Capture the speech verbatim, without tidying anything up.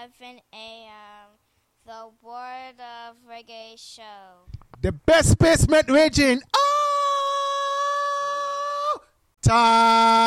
eleven a.m. The Word of Reggae Show. The best basement raging all time.